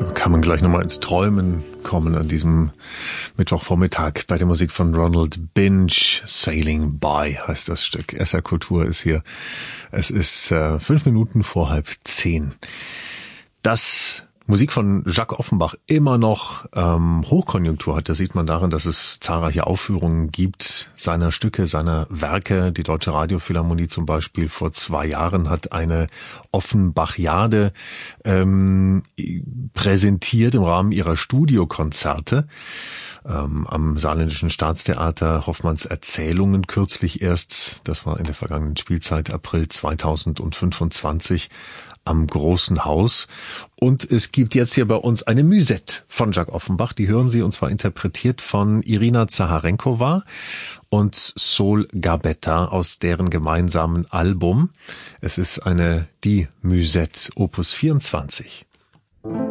Kann man gleich nochmal ins Träumen kommen an diesem Mittwochvormittag bei der Musik von Ronald Binge. Sailing By heißt das Stück. SR Kultur ist hier. Es ist 5 Minuten vor 9:30. Das Musik von Jacques Offenbach immer noch Hochkonjunktur hat, das sieht man darin, dass es zahlreiche Aufführungen gibt seiner Stücke, seiner Werke. Die Deutsche Radiophilharmonie zum Beispiel vor 2 Jahren hat eine Offenbachiade präsentiert im Rahmen ihrer Studiokonzerte am Saarländischen Staatstheater. Hoffmanns Erzählungen kürzlich erst, das war in der vergangenen Spielzeit April 2025 am Großen Haus. Und es gibt jetzt hier bei uns eine Musette von Jacques Offenbach. Die hören Sie, und zwar interpretiert von Irina Zaharenkova und Sol Gabetta aus deren gemeinsamen Album. Es ist die Musette Opus 24.